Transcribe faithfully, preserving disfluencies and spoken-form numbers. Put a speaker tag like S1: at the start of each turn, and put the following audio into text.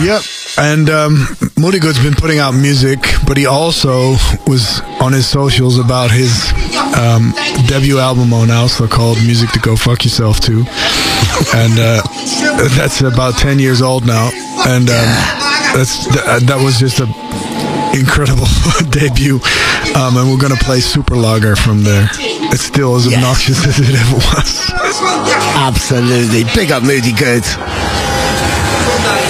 S1: Yep. And um, Moody Good's been putting out music, but he also was on his socials about his um, debut album on Alpha called Music to Go Fuck Yourself To. And uh, that's about ten years old now. And um, that's th- that was just a incredible debut. Um, and we're going to play Super Lager from there. It's still as obnoxious yes. as it ever was.
S2: Absolutely. Big up Moody Good.